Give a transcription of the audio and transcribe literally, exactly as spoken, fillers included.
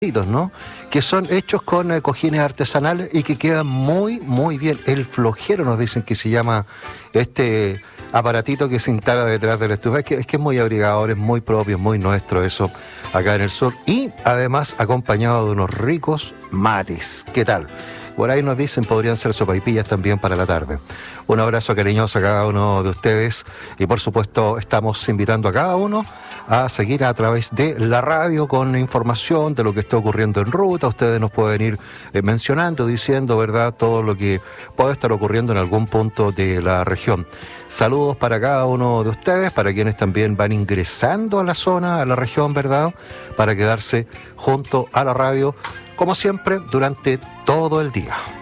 ¿no? Que son hechos con eh, cojines artesanales y que quedan muy, muy bien. El flojero nos dicen que se llama este aparatito que se instala detrás de la estufa. Es que, es que es muy abrigador, es muy propio, es muy nuestro eso acá en el sur. Y además acompañado de unos ricos mates. ¿Qué tal? Por ahí nos dicen podrían ser sopaipillas también para la tarde. Un abrazo cariñoso a cada uno de ustedes y por supuesto estamos invitando a cada uno a seguir a través de la radio con información de lo que está ocurriendo en ruta. Ustedes nos pueden ir eh, mencionando, diciendo, ¿verdad?, todo lo que puede estar ocurriendo en algún punto de la región. Saludos para cada uno de ustedes, para quienes también van ingresando a la zona, a la región, ¿verdad?, para quedarse junto a la radio, como siempre, durante todo el día.